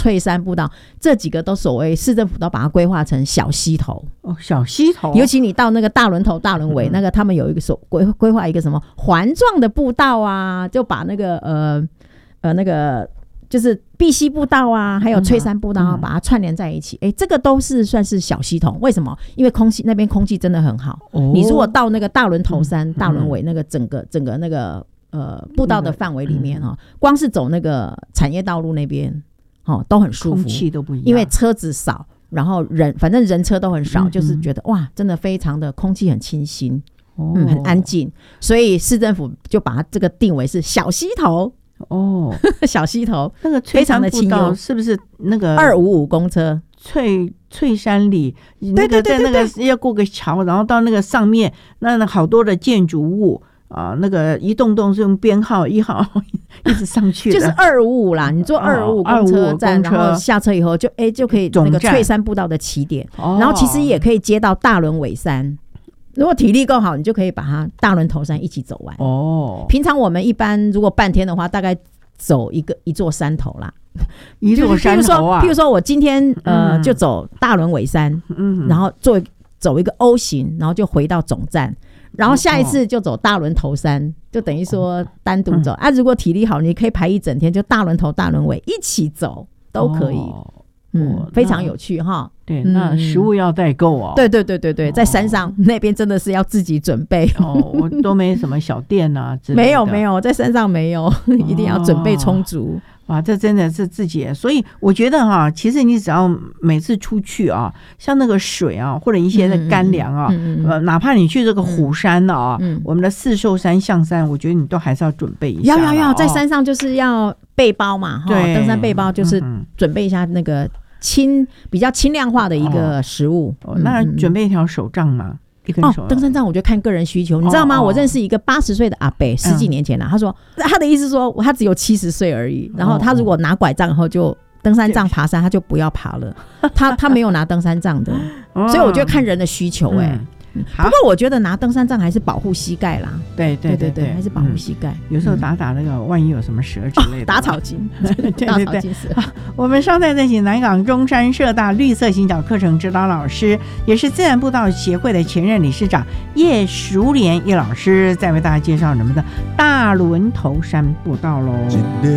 翠山步道，这几个都所谓市政府都把它规划成小溪头。 小溪头， 尤其你到那个大轮头、大轮尾，那个他们有一个规划一个什么环状的步道啊，就把那个那个就是碧溪步道啊，还有翠山步道啊，把它串联在一起。这个都是算是小溪头。为什么？因为那边空气真的很好。你如果到那个大轮头山、大轮尾那个整个那个步道的范围里面光是走那个产业道路那边都很舒服， 空气都不一样， 因为车子少，然后反正人车都很少，就是觉得哇，真的非常的空气很清新，很安静，所以市政府就把它这个定为是小溪头。小溪头那个非常的清幽，是不是那个 255公车翠山里那个在那个要过个桥，然后到那个上面那好多的建筑物那个一栋栋是用编号1号一直上去的， 就是255啦。你坐255公车站，然后下车以后就可以那个翠山步道的起点，然后其实也可以接到大轮尾山。如果体力够好，你就可以把它大轮头山一起走完。平常我们一般如果半天的话，大概走一座山头啦。 一座山头啊， 譬如说我今天就走大轮尾山，然后走一个 O 型，然后就回到总站，然后下一次就走大轮头山，就等于说单独走如果体力好，你可以排一整天，就大轮头大轮尾一起走都可以。非常有趣哈。 对，那食物要带够哦。 对，在山上那边真的是要自己准备我都没什么小店啊之类的。 没有，在山上没有，一定要准备充足。 哇，这真的是自己，所以我觉得其实你只要每次出去像那个水或者一些的干粮哪怕你去这个虎山我们的四兽山、象山，我觉得你都还是要准备一下。 要在山上就是要背包嘛， 对， 登山背包就是准备一下那个比较轻量化的一个食物。 那准备一条手杖嘛。 登山杖我觉得看个人需求，你知道吗？我认识一个80岁的阿伯，10几年前他说他的意思说他只有70岁而已，然后他如果拿拐杖后就登山杖爬山，他就不要爬了。他没有拿登山杖的，所以我觉得看人的需求。不过我觉得拿登山杖还是保护膝盖啦。 对， 还是保护膝盖。 有时候打那个万一有什么蛇之类的， 打草惊，打草惊蛇。 我们稍待再请南港中山社大绿色行脚课程指导老师，也是自然步道协会的前任理事长叶淑莲叶老师，再为大家介绍我们的大轮头山步道喽。